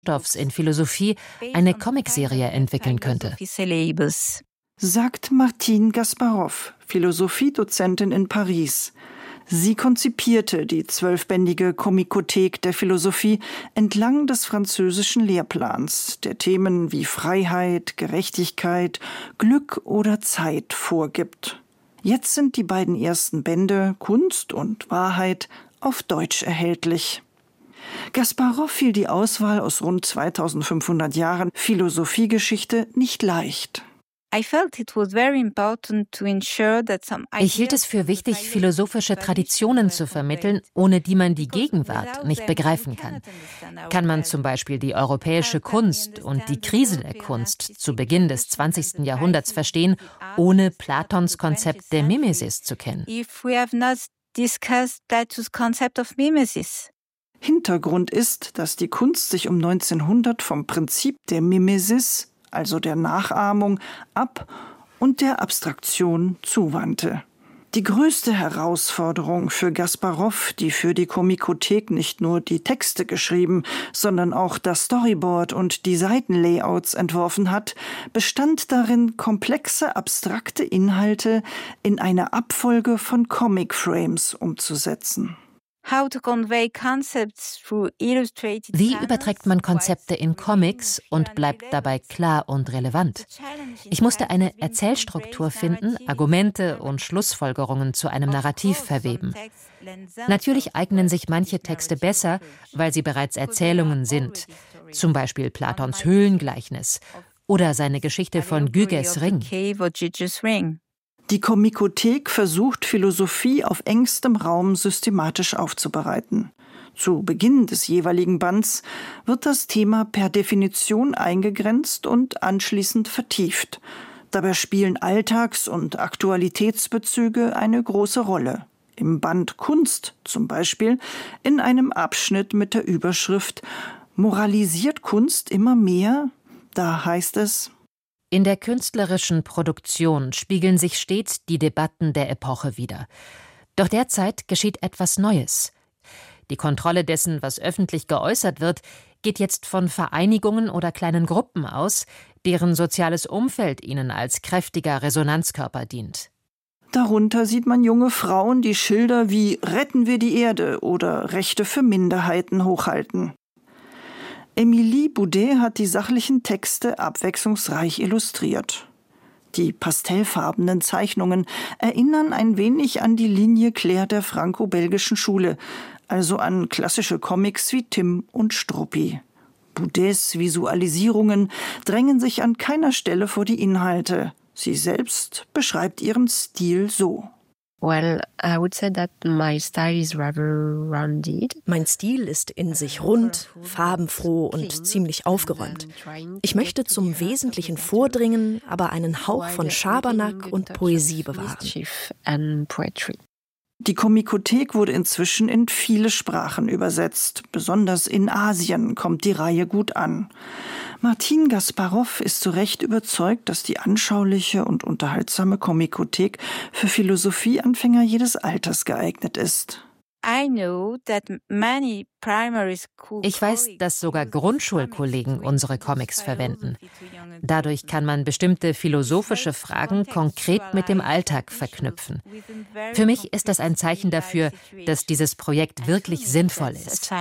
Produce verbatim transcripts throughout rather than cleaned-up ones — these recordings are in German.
Stoffs in Philosophie eine Comicserie entwickeln könnte. Sagt Martine Gasparow, Philosophiedozentin in Paris. Sie konzipierte die zwölfbändige Komikothek der Philosophie entlang des französischen Lehrplans, der Themen wie Freiheit, Gerechtigkeit, Glück oder Zeit vorgibt. Jetzt sind die beiden ersten Bände Kunst und Wahrheit auf Deutsch erhältlich. Gasparow fiel die Auswahl aus rund zweitausendfünfhundert Jahren Philosophiegeschichte nicht leicht. Ich hielt es für wichtig, philosophische Traditionen zu vermitteln, ohne die man die Gegenwart nicht begreifen kann. Kann man zum Beispiel die europäische Kunst und die Krise der Kunst zu Beginn des zwanzigsten Jahrhunderts verstehen, ohne Platons Konzept der Mimesis zu kennen? Hintergrund ist, dass die Kunst sich um neunzehnhundert vom Prinzip der Mimesis, also der Nachahmung, ab und der Abstraktion zuwandte. Die größte Herausforderung für Gasparow, die für die Komikothek nicht nur die Texte geschrieben, sondern auch das Storyboard und die Seitenlayouts entworfen hat, bestand darin, komplexe, abstrakte Inhalte in eine Abfolge von Comic-Frames umzusetzen. Wie überträgt man Konzepte in Comics und bleibt dabei klar und relevant? Ich musste eine Erzählstruktur finden, Argumente und Schlussfolgerungen zu einem Narrativ verweben. Natürlich eignen sich manche Texte besser, weil sie bereits Erzählungen sind, zum Beispiel Platons Höhlengleichnis oder seine Geschichte von Gyges Ring. Die Komikothek versucht, Philosophie auf engstem Raum systematisch aufzubereiten. Zu Beginn des jeweiligen Bands wird das Thema per Definition eingegrenzt und anschließend vertieft. Dabei spielen Alltags- und Aktualitätsbezüge eine große Rolle. Im Band Kunst zum Beispiel in einem Abschnitt mit der Überschrift »Moralisiert Kunst immer mehr?« Da heißt es: In der künstlerischen Produktion spiegeln sich stets die Debatten der Epoche wider. Doch derzeit geschieht etwas Neues. Die Kontrolle dessen, was öffentlich geäußert wird, geht jetzt von Vereinigungen oder kleinen Gruppen aus, deren soziales Umfeld ihnen als kräftiger Resonanzkörper dient. Darunter sieht man junge Frauen, die Schilder wie »Retten wir die Erde« oder »Rechte für Minderheiten« hochhalten. Émilie Boudet hat die sachlichen Texte abwechslungsreich illustriert. Die pastellfarbenen Zeichnungen erinnern ein wenig an die Linie Claire der franco-belgischen Schule, also an klassische Comics wie Tim und Struppi. Boudets Visualisierungen drängen sich an keiner Stelle vor die Inhalte. Sie selbst beschreibt ihren Stil so: Well, I would say that my style is rather rounded. Mein Stil ist in sich rund, farbenfroh und ziemlich aufgeräumt. Ich möchte zum Wesentlichen vordringen, aber einen Hauch von Schabernack und Poesie bewahren. Die Komikothek wurde inzwischen in viele Sprachen übersetzt. Besonders in Asien kommt die Reihe gut an. Martine Gasparow ist zu Recht überzeugt, dass die anschauliche und unterhaltsame Komikothek für Philosophieanfänger jedes Alters geeignet ist. Ich weiß, dass sogar Grundschulkollegen unsere Comics verwenden. Dadurch kann man bestimmte philosophische Fragen konkret mit dem Alltag verknüpfen. Für mich ist das ein Zeichen dafür, dass dieses Projekt wirklich sinnvoll ist.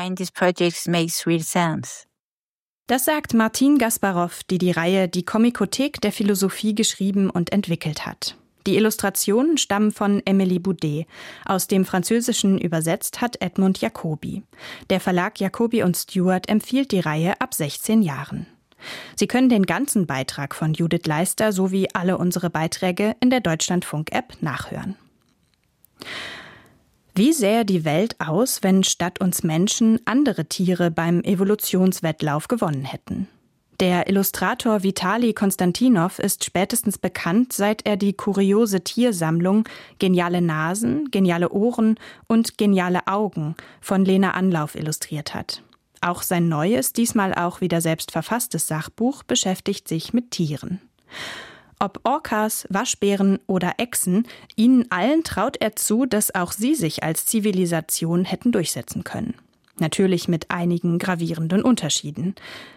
Das sagt Martine Gasparow, die die Reihe Die Komikothek der Philosophie geschrieben und entwickelt hat. Die Illustrationen stammen von Émilie Boudet. Aus dem Französischen übersetzt hat Edmund Jacobi. Der Verlag Jacobi und Stewart empfiehlt die Reihe ab sechzehn Jahren. Sie können den ganzen Beitrag von Judith Leister sowie alle unsere Beiträge in der Deutschlandfunk-App nachhören. Wie sähe die Welt aus, wenn statt uns Menschen andere Tiere beim Evolutionswettlauf gewonnen hätten? Der Illustrator Vitali Konstantinow ist spätestens bekannt, seit er die kuriose Tiersammlung Geniale Nasen, geniale Ohren und geniale Augen von Lena Anlauf illustriert hat. Auch sein neues, diesmal auch wieder selbst verfasstes Sachbuch beschäftigt sich mit Tieren. Ob Orcas, Waschbären oder Echsen, ihnen allen traut er zu, dass auch sie sich als Zivilisation hätten durchsetzen können. Natürlich mit einigen gravierenden Unterschieden.